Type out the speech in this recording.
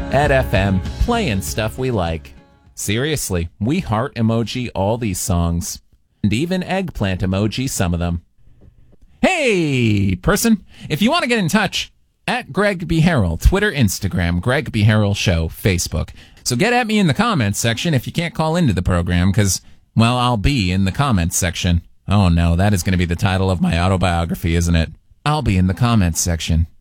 at FM, playing stuff we like. Seriously, we heart emoji all these songs. And even eggplant emoji some of them. Hey, person, if you want to get in touch, at Greg B. Harrell, Twitter, Instagram, Greg B. Harrell Show, Facebook. So get at me in the comments section if you can't call into the program, because, well, I'll be in the comments section. Oh no, that is going to be the title of my autobiography, isn't it? I'll be in the comments section.